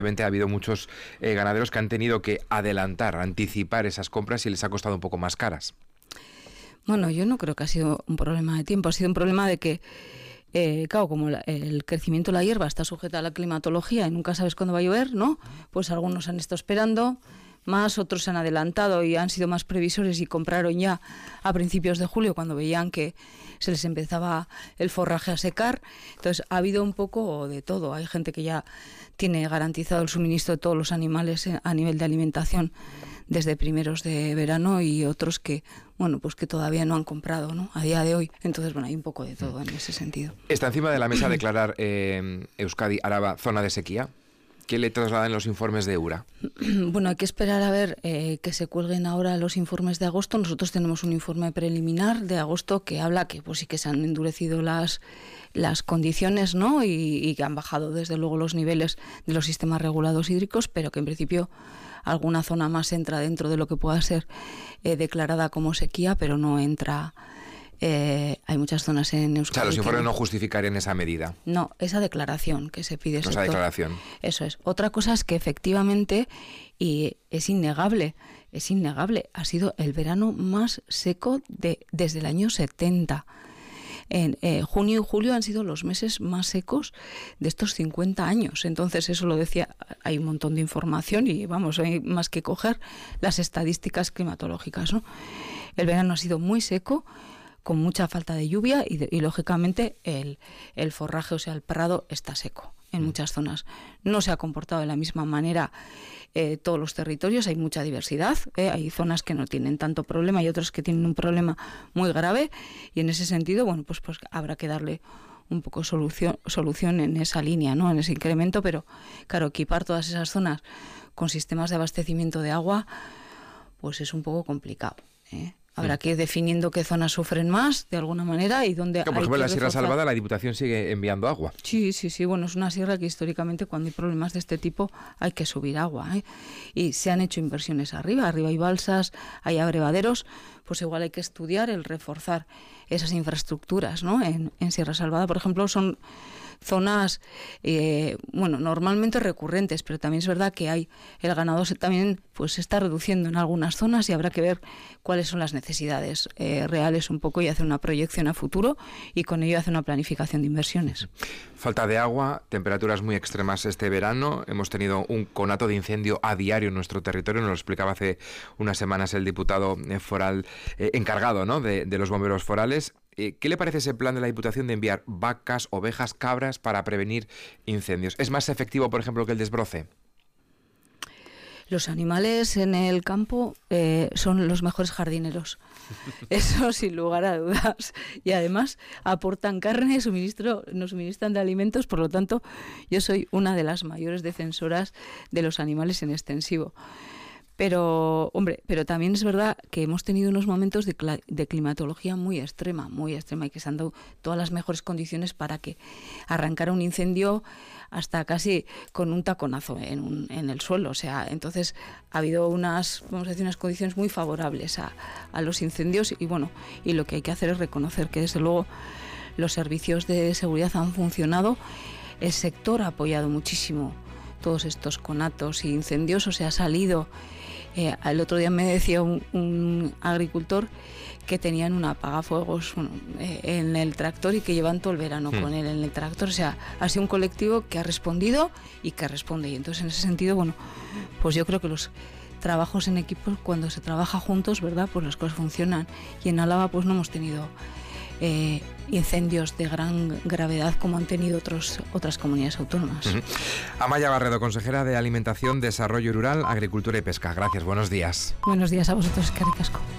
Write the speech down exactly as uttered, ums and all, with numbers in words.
Ha habido muchos eh, ganaderos que han tenido que adelantar, anticipar esas compras y les ha costado un poco más caras. Bueno, yo no creo que ha sido un problema de tiempo, ha sido un problema de que, eh, claro, como la, el crecimiento de la hierba está sujeta a la climatología y nunca sabes cuándo va a llover, ¿no? Pues algunos han estado esperando más, otros se han adelantado y han sido más previsores y compraron ya a principios de julio cuando veían que se les empezaba el forraje a secar. Entonces ha habido un poco de todo. Hay gente que ya tiene garantizado el suministro de todos los animales a nivel de alimentación desde primeros de verano y otros que, bueno, pues que todavía no han comprado, ¿no?, a día de hoy. Entonces, bueno, hay un poco de todo en ese sentido. ¿Está encima de la mesa declarar eh, Euskadi, Araba, zona de sequía? ¿Qué le trasladan los informes de EURA? Bueno, hay que esperar a ver eh, que se cuelguen ahora los informes de agosto. Nosotros tenemos un informe preliminar de agosto que habla que pues sí que se han endurecido las, las condiciones, ¿no?, y, y que han bajado desde luego los niveles de los sistemas regulados hídricos, pero que en principio alguna zona más entra dentro de lo que pueda ser eh, declarada como sequía, pero no entra. Eh, hay muchas zonas en Euskadi. O sea, los informes que no justificarían esa medida. No, esa declaración que se pide. No, esa declaración. Eso es. Otra cosa es que efectivamente, y es innegable, es innegable, ha sido el verano más seco de, desde el año setenta. En eh, junio y julio han sido los meses más secos de estos cincuenta años. Entonces, eso lo decía, hay un montón de información y vamos, hay más que coger las estadísticas climatológicas, ¿no? El verano ha sido muy seco, con mucha falta de lluvia y, de, y lógicamente el, el forraje, o sea, el prado está seco en muchas zonas. No se ha comportado de la misma manera eh, todos los territorios, hay mucha diversidad, eh, hay zonas que no tienen tanto problema y otras que tienen un problema muy grave y en ese sentido, bueno, pues, pues habrá que darle un poco solución, solución en esa línea, ¿no?, en ese incremento, pero claro, equipar todas esas zonas con sistemas de abastecimiento de agua, pues es un poco complicado, ¿eh? Habrá que ir definiendo qué zonas sufren más, de alguna manera, y dónde Como hay por ejemplo, que la Sierra reforzar. Salvada, la Diputación sigue enviando agua. Sí, sí, sí. Bueno, es una sierra que históricamente cuando hay problemas de este tipo hay que subir agua, ¿eh? Y se han hecho inversiones arriba, arriba hay balsas, hay abrevaderos, pues igual hay que estudiar el reforzar esas infraestructuras, ¿no? En, en Sierra Salvada, por ejemplo, son zonas, eh, bueno, normalmente recurrentes, pero también es verdad que hay el ganado se, también pues se está reduciendo en algunas zonas y habrá que ver cuáles son las necesidades eh, reales un poco y hacer una proyección a futuro y con ello hacer una planificación de inversiones. Falta de agua, temperaturas muy extremas este verano, hemos tenido un conato de incendio a diario en nuestro territorio, nos lo explicaba hace unas semanas el diputado eh, foral eh, encargado, ¿no?, de, de los bomberos forales. ¿Qué le parece ese plan de la Diputación de enviar vacas, ovejas, cabras para prevenir incendios? ¿Es más efectivo, por ejemplo, que el desbroce? Los animales en el campo eh, son los mejores jardineros, eso sin lugar a dudas, y además aportan carne, suministro, nos suministran de alimentos, por lo tanto yo soy una de las mayores defensoras de los animales en extensivo. Pero, hombre, pero también es verdad que hemos tenido unos momentos de, cl- de climatología muy extrema, muy extrema, y que se han dado todas las mejores condiciones para que arrancara un incendio hasta casi con un taconazo en, un, en el suelo. O sea, entonces ha habido unas, vamos a decir, unas condiciones muy favorables a, a los incendios y bueno, y lo que hay que hacer es reconocer que desde luego los servicios de seguridad han funcionado, el sector ha apoyado muchísimo todos estos conatos y incendios, o sea, ha salido. Eh, el otro día me decía un, un agricultor que tenían un apagafuegos bueno, eh, en el tractor y que llevan todo el verano mm. con él en el tractor. O sea, ha sido un colectivo que ha respondido y que responde. Y entonces, en ese sentido, bueno, pues yo creo que los trabajos en equipo, cuando se trabaja juntos, ¿verdad?, pues las cosas funcionan. Y en Álava, pues no hemos tenido eh, incendios de gran gravedad como han tenido otros, otras comunidades autónomas. Uh-huh. Amaya Barredo, consejera de Alimentación, Desarrollo Rural, Agricultura y Pesca. Gracias, buenos días. Buenos días a vosotros, eskerrik asko.